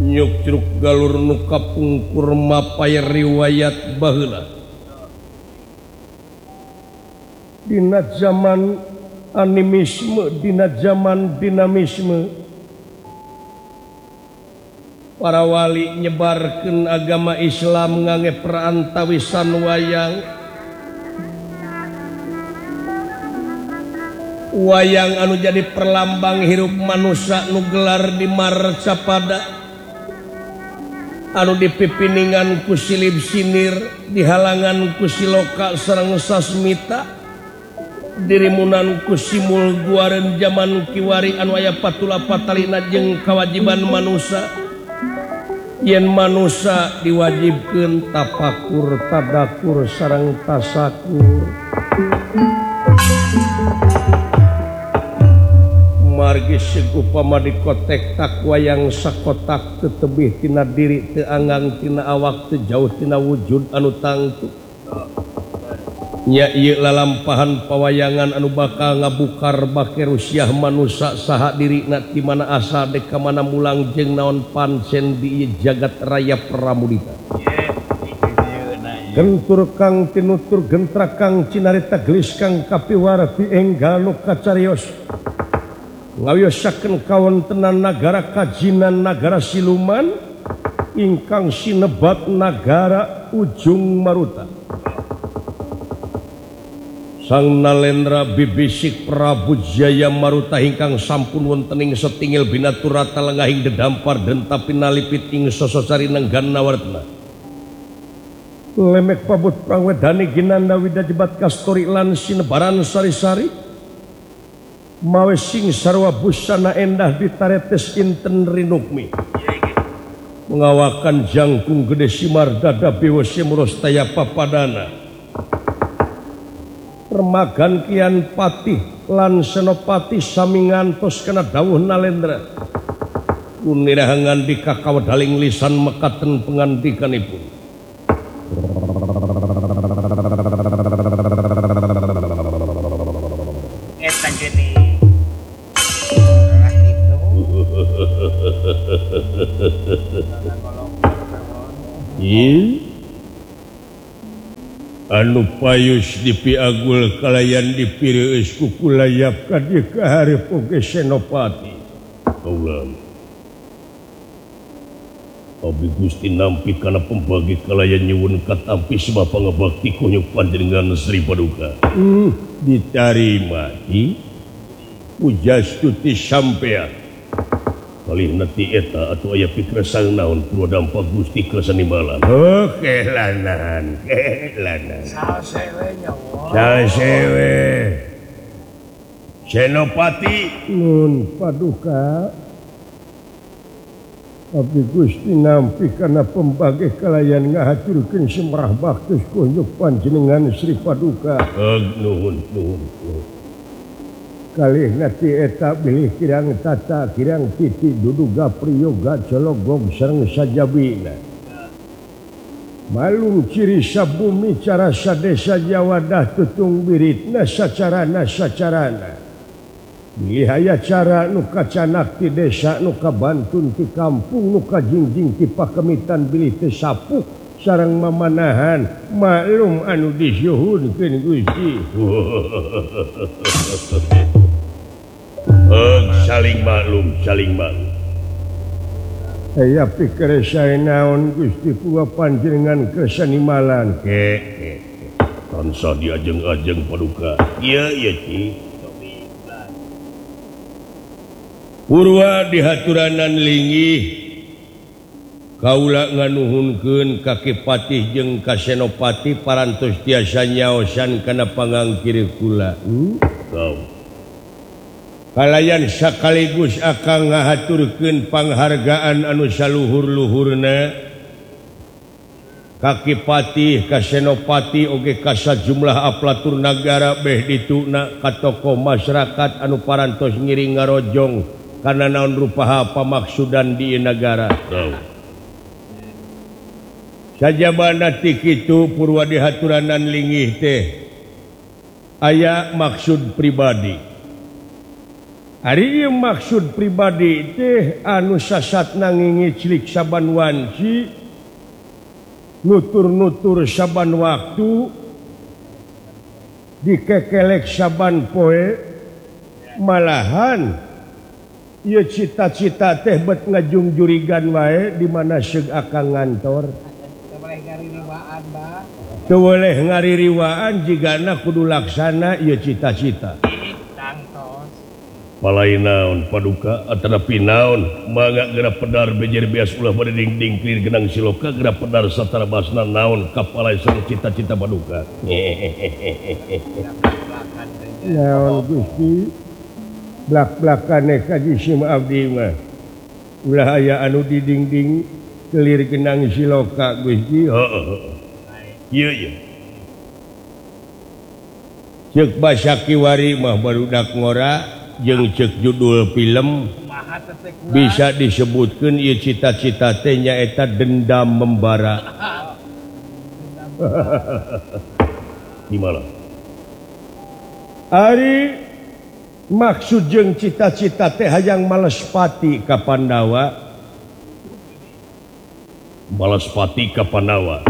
nyuk curug galur nu kapungkur mapay riwayat baheula dina zaman animisme dina zaman dinamisme para wali nyebarkeun agama Islam ngangge perantawisan wayang anu jadi perlambang hirup manusia nu gelar di marcapada anu dipipiningan ku silib sinir dihalangan ku siloka sareng sasmita dirimunan ku simul guaren zaman kiwari anu aya patula patalina jeung kewajiban manusia yen manusia diwajibkeun tapakur tadakur sareng tasakur margi segu pama dikotek tak wayang sakotak teu tebih tina diri teu anggang tina awak teu jauh tina wujud anu tangtu nya ieu lalampahan pawayangan anu bakal ngabukar bake rusiah manusia saha dirina ti mana asal dek ka mana mulang jeung naon pancen di jagat raya pramudita gentur kang tinutur gentra kang cinarita gelis kang kapiwara ti enggal nu kacarios ngawiyosakeun kawontenan nagara kajinan nagara siluman ingkang sinebat nagara Ujung Maruta Sang Nalendra bibisik Prabu Jaya Maruta ingkang sampun wontening setingil binaturata lengahing dedampar dan tapi nalipit ing sososari nenggan nawartna lemek pabut pangwedani ginanda widajibat kastori lan sinebaran sari-sari mawe sing sarwa busana endah ditaretes inten rinukmi mengawakan jangkung gede simar dada bewesi murostaya papadana permagan kian patih lan senopati samingantos kena dawuh Nalendra kunirahangan di kakawadaling lisan mekaten pengandikanipun anu payus dipiagul kalayan dipireus kukulayap kadieu kaharep oge senopati kaulan abi Gusti nampi kana pembagi kalayan nyuwun katampi sebab pangabakti kunyuk panjenengan Sri Paduka ditarima ujastuti sampean kalih nati eta atuh aya pikresang naon kudu dampak Gusti ka sanimalan kelanan sasewe nyawa sasewe Senopati nun Paduka abdi Gusti nampi kana pembagi kalayan ngahaturkeun semrah bakti kunyuk panjenengan Sri Paduka nuhun kalih nati eta bilih kirang tata kirang titi duduga priyoga cologog sareng sajabina malung ciri sabumi cara sadesa jawadah tutung biritna sacarana bilih aya cara nu kacanak ti desa nu kabantun ti kampung nu kajingjing ti pakemitan bilih teu sapuh sareng mamanahan maklum anu disuhunkeun Gusti saling maklum aya pikir sae naon Gusti puga panjenengan kesanimalan tansah diajeng-ajeng Paduka iya Ci purwa dihaturanan linggih kaula nganuhunkeun ka Kipatih jeung ka Senopati parantos tiasa nyaosan kana pangangkir kula kalayan sakaligus akang ngahaturkeun panghargaan anu saluhur-luhurna ka Kipatih ka Senopati oge ka sajumlah aparatur nagara beh dituna ka tokoh masyarakat anu parantos ngiring ngarojong kana naon rupaha pamaksudan di nagara sajabana ti kitu purwa dihaturanan linggih teh aya maksud pribadi Ari maksud pribadi teh anu sasat nangingi cilik saban wanci nutur-nutur saban waktu dikekelek saban poe malahan ieu cita-cita teh bet ngajungjurigan wae di mana seug akang ngantor teu boleh ngaririwaan jigana kudu laksana ieu cita-cita. Palai naon paduka atanapi naon mangga geura pedar bejer bias ulah pada ding-ding clear genang siloka geura pedar satara basna naon kapalai sareng cita-cita paduka. Naon Gusti blak-blakane kaji sim abdi mah ulah aya anu di ding-ding clear genang siloka Gusti. Heeh. Ieu. Ceuk basa kiwari mah barudak ngora jeung cek judul film bisa disebutkan ieu cita-cita teh nyaeta dendam membara. Gimana? Ari maksud jeung cita-cita teh hayang malespati ka Pandawa. Malespati ka Pandawa.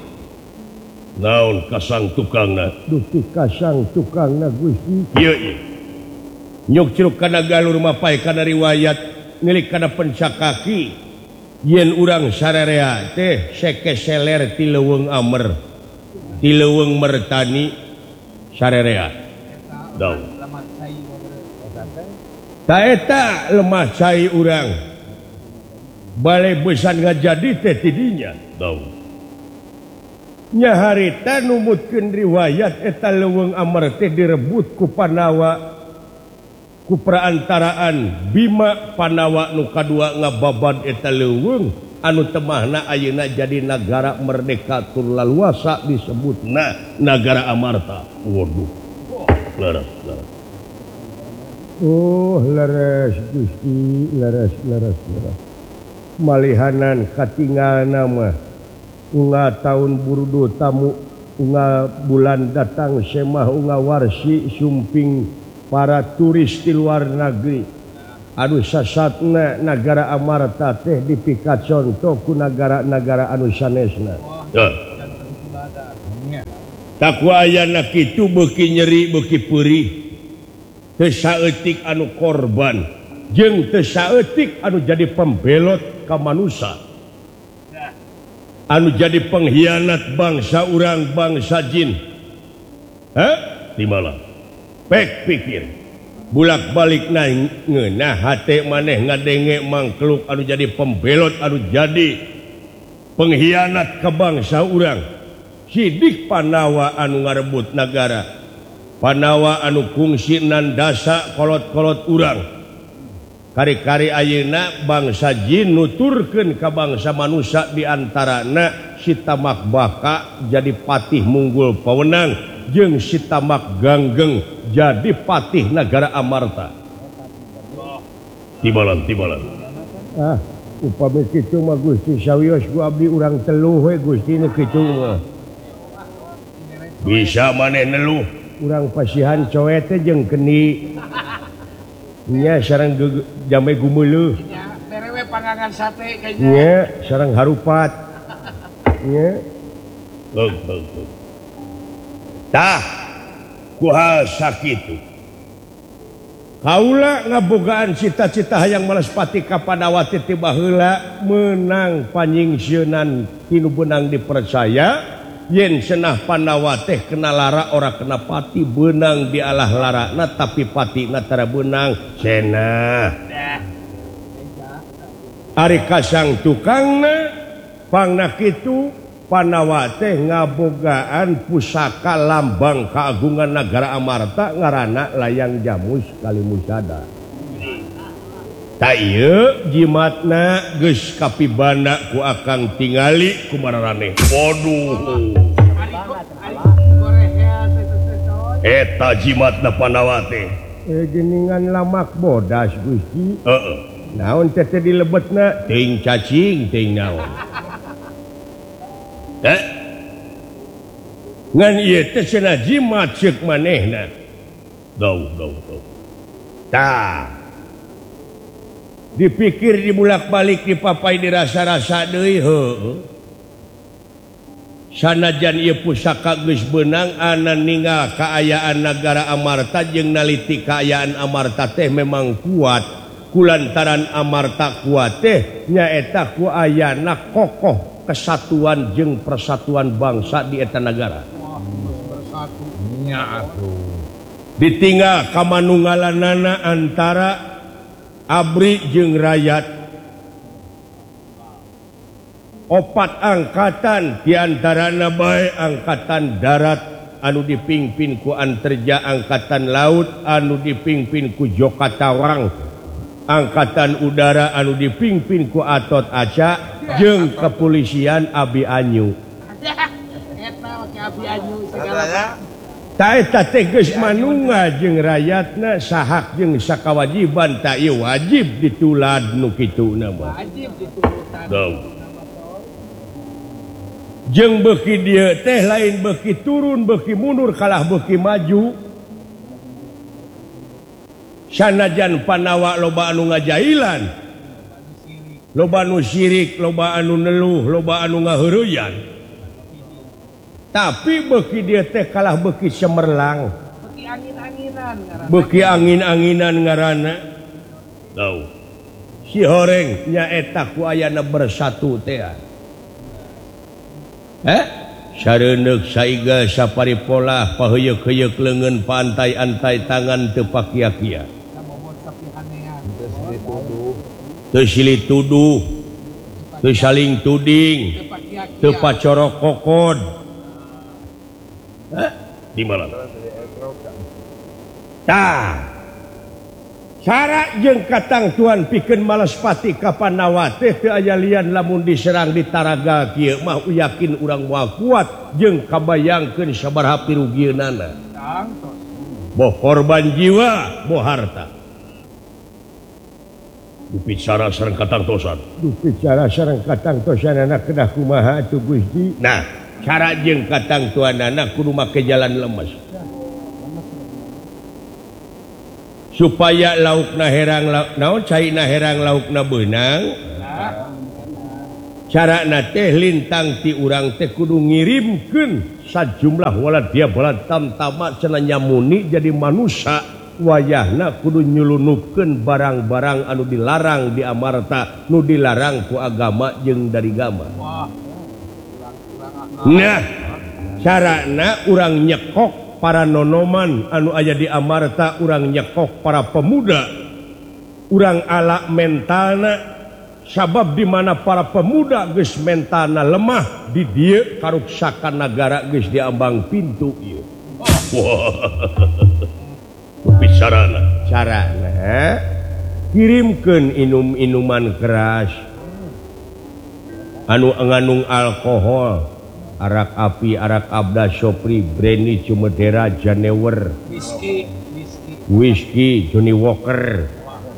Naon kasang tukangna? Duh kasang tukangna Gusti. Ieu. Nyok curug kana galur mapai kana riwayat milik kana pencakaki yen urang sararea teh seke seler ti leuweung amer ti leuweung mertani sararea daun ta eta lemah cai urang bale besan ngajadi teh tidinya daun nya harita numutkeun riwayat eta leuweung amer teh direbut ku Pandawa ku perantaraan Bima Pandawa nu kadua ngababad eta leuweung anu temahna ayeuna jadi nagara merdeka tur laluasa disebutna Nagara Amarta. Waduh. Leres. Oh, leres Gusti, leres. Malihanan katinggalna mah unga taun burudu tamu unga bulan datang semah unga warsi sumping para turis di luar negeri anu sasatna Nagara Amarta teh dipikat contoh ku nagara-nagara anu sanesna. Takwa ayana kitu beuki nyeri beuki peurih teu saeutik anu korban jeung teu saeutik anu jadi pembelot ka manusia anu jadi pengkhianat bangsa urang bangsa jin. Di mana? Pek pikir bulak-balik ngeunah hate maneh ngadenge mangkluk anu jadi pembelot anu jadi pengkhianat ke bangsa urang sidik Pandawa anu ngarebut nagara Pandawa anu kungsi nandasa kolot-kolot urang kari-kari ayeuna bangsa jin nuturkeun ka bangsa manusia diantarana si Tamak Baka jadi patih munggul pawenang jeung si Tamak Ganggeng jadi patih Nagara Amarta. Tibalan. Upami kitu mah Gusti sawios ku abdi urang teluh we Gusti nu kitu mah. Bisa maneh neluh. Urang pasihan coe teh jeung keni. Nya sareng jame gumeuleuh. Nya berewe pangangan sate kayaknya. Nya sareng harupat. Nya. Tah kuhal sakitu kaula ngabogaan cita-cita hayang malespati ka Pandawa ti baheula menang panyingsieunan tinu beunang dipercaya yen cenah Pandawa teh kena lara ora kena pati beunang dialah larana tapi patina tara beunang cenah ari kasang tukangna pangna kitu Pandawa teh ngabogaan pusaka lambang keagungan Nagara Amarta ngaranna Layang Jamus Kalimusada. Ta ieu jimatna geus kapibanda ku akang tingali ku mararaneh. Waduh. Eta jimatna Pandawa teh. Geuningan lamak bodas Gusti. Heeh. Naon teh dilebetna teuing cacing teuing naon. Ngan ieu teh cenah jimat ceuk manehna. Tah dipikir dibulak-balik dipapai dirasa-rasa deui heueuh sanajan ieu pusaka geus beunang ana ninggal kaayaan nagara Amarta jeung naliti kaayaan Amarta teh memang kuat kulantaran Amarta kuat teh nyaeta ku ayana kokoh kesatuan jeung persatuan bangsa di eta nagara bersatunya atuh ditinggal kamanunggalanana antara abri jeung rakyat 4 angkatan diantarana bae angkatan darat anu dipimpin ku Anterja angkatan laut anu dipimpin ku Joka Tawang angkatan udara anu dipimpin ku Atot Aca jeung kepolisian Abi Anyu eta Abi Anyu segala ta teh geus manunggal jeung rakyatna sahak jeung sakawajiban ta ieu wajib ditulad nu kituna mah wajib ditulutan jeung beuki dieu teh lain beuki turun beuki mundur kalah beuki maju sanajan panawa loba anu ngajailan loba anu syirik loba anu neluh loba anu ngaheureuyan tapi beuki dia teh kalah beuki cemerlang beuki angin-anginan ngaranna tau si horeng nyaeta ku ayana bersatu teh sareundeuk saiga saparipola paheyeuk-heyeuk leungeun pantai-antai tangan teu pakia-kia teu silih tuduh teu saling tuding teu pacorok kokod di mana? Tah, cara jeung katang tuan pikeun malespati ka Panawa teh teu aya lian lamun diserang di Taraga kieu mah yakin urang moal kuat jeung kabayangkeun sabaraha pirugieunana. Boh korban jiwa, boh harta. Bicara sareng katang tosan. Bicara sareng katang tosan anak kedah kumaha atuh Gusti? Nah, cara jeung katang tuanana kudu make jalan lemes supaya laukna herang naon caina herang laukna beunang carana teh lintang ti urang teh kudu ngirimkeun sajumlah walad dia balad tamtama cenah nyamuni jadi manusia wayahna kudu nyulunupkeun barang-barang anu dilarang di Amarta nu dilarang ku agama jeung dari gama. Nah, carana urang nyekok para nonoman anu aya di Amarta, urang nyekok para pemuda, urang alak mentalna, sabab di mana para pemuda geus mentalna lemah di dieu karuksakan nagara geus diambang pintu ieu. Bicarana, carana kirimkeun inum-inuman keras anu ngandung alkohol. Arak api, arak abda, sopri, brandy, cumedera, janewer, whisky, Johnny Walker,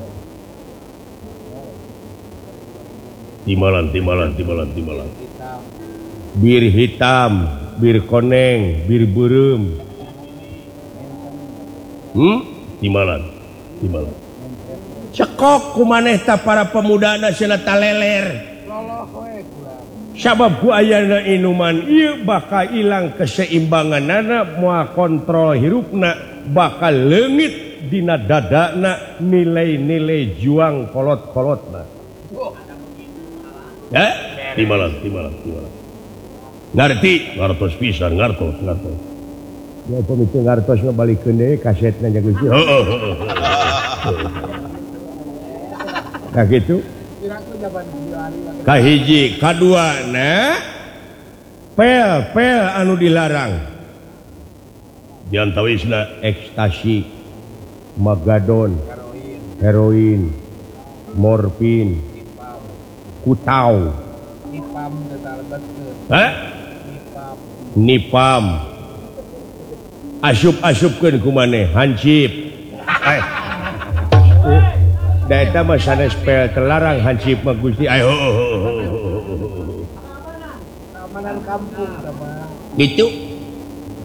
timalan, bir hitam, bir koneng, bir beureum, timalan, cekok kumaneh ta para pemudana cenah taleler. Sabab ku ayana inuman ieu bakal ilang keseimbanganana moal kontrol hirupna bakal leungit dina dadana nilai-nilai juang kolot-kolotna. Timalan. Ngarti? Ngartos pisan, ngartos. Ya pemitu ngartos ngabalikeun deui kasetna nya Gusti. Nah gitu. Kahiji, kaduana pel anu dilarang diantawisna ekstasi, magadon, heroin, morfin, kutau, nipam, asup-asupkeun kumaneh hansip. Daerah mah sanes pel terlarang hansip mah Gusti. Ayo. Keamanan kampung sama. Gitu.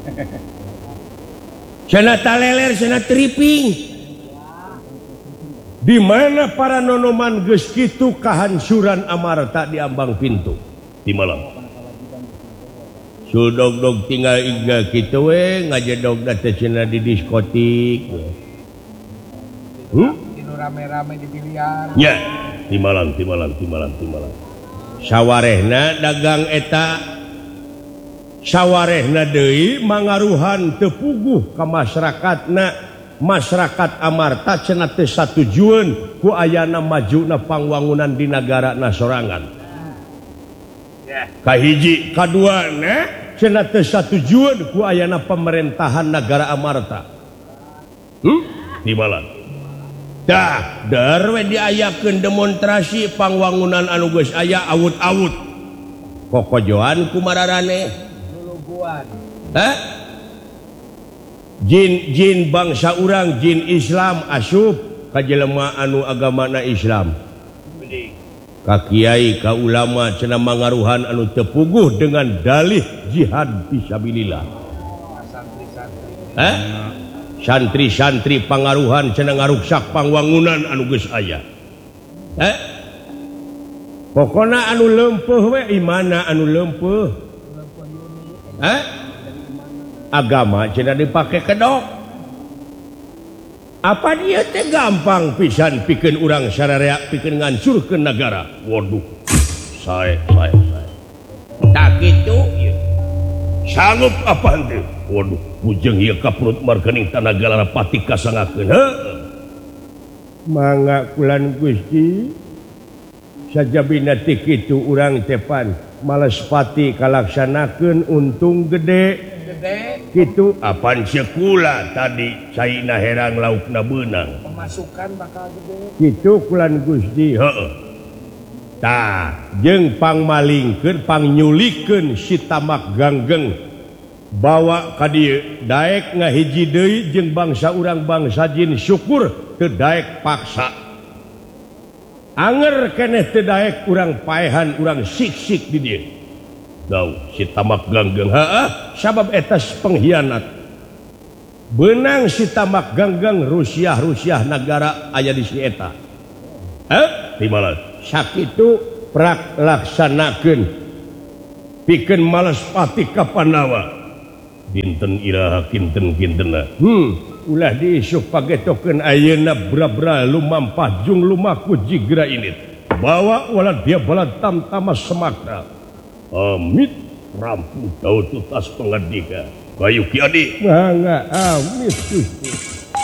Cenah taleler, cenah tripping. di mana para nonoman geus kitu kahancuran Amarta di ambang pintu di malam. Sudog-dog tinggal iga kitu we ngajedog teh cenah di diskotik. Dinu rame-rame di biliar. Ya, di malam. Sawarehna dagang eta sawarehna deui mangaruhan teu puguh ka masyarakat Amarta cenah teu satujueun ku ayana majuna pangwangunan di nagarana sorangan. Kahiji kaduana cenah teu satujueun ku ayana pemerintahan negara Amarta. Di malam. Dah, we diayakeun demonstrasi pangwangunan anu geus aya awut-awut. Kokojoan kumararane. Luluguan. Jin bangsa urang, jin Islam asup ka jelema anu agamana Islam. Ka kiai, ka ulama cenah mangaruhan anu teu puguh dengan dalih jihad fisabilillah. Santri-santri pangaruhan cenah ngaruksak pangwangunan anu geus aya. Pokona anu leumpeuh we imana anu leumpeuh. Agama cenah dipake kedok. Apa dia teh gampang pisan pikeun urang sararea pikeun ngancurkeun negara. Waduh. Sae. Tak kitu ieu. Sanggup apa henteu? Waduh, bujeng ieu ka perut markening tanagara pati kasangakeun. Mangga kulan Gusti. Sajabina teh kitu urang teh pan males pati kalaksanakeun untung gede. Kitu apaan sekula tadi caina herang laukna beunang. Pemasukan bakal gede. Kitu kulan Gusti. Tah, jeung pangmalingkeun pangnyulikeun si tamak ganggeng bawa ka dieu daek ngahiji deui jeung bangsa urang bangsa jin syukur teu daek paksa. Anger keneh teu daek urang paehan urang sik-sik di dieu. Dau si tamak ganggeng sabab eta pengkhianat. Beunang si tamak ganggeng Rusia negara aya di si eta. Di mana? Sakitu prak laksanakeun pikeun males pati ka Pandawa. Dinten iraha kinten-kintenna. Ulah diisuk pagetokeun ayeuna bra-bra lumampah jung lumaku jigra init. Bawa walad dia balad tamtama semakna. Amit rampung tahu tutas pengedika. Kayu kiadi. Mangga amit.